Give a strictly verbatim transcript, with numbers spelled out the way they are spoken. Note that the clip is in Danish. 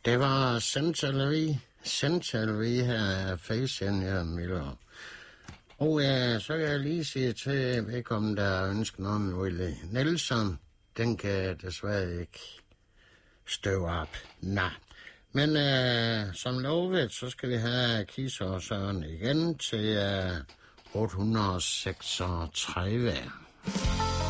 Det var Centerlevy. Centerlevy her af Facen her, Miller. Og ja, så kan jeg lige sige til velkommen, der ønsker noget med Willie Nelson. Den kan jeg desværre ikke støve op. Nej. Men øh, som lovet, så skal vi have Kis og Søren igen til øh, otte hundrede seksogtredive.